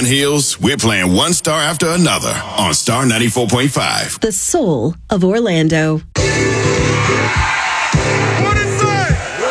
Pine Hills, we're playing one star after another on Star 94.5. The soul of Orlando. What